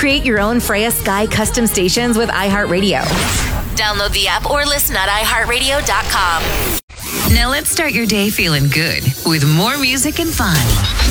Create your own Freya Sky custom stations with iHeartRadio. Download the app or listen at iHeartRadio.com. Now let's start your day feeling good with more music and fun.